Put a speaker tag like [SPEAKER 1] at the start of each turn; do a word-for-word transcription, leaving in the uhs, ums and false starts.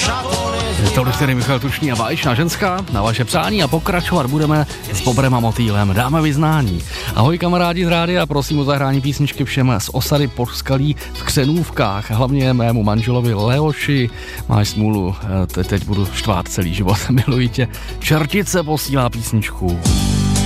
[SPEAKER 1] Tolik tedy Michal Tučný a Báječná ženská na vaše přání a pokračovat budeme s Bobrem a Motýlem. Dáme vyznání. Ahoj kamarádi z rádia, prosím o zahrání písničky všem z osady Podskalí v Křenůvkách, hlavně mému manželovi Leoši. Máš smůlu, te- teď budu štvát celý život, miluji tě. Čertice posílá písničku.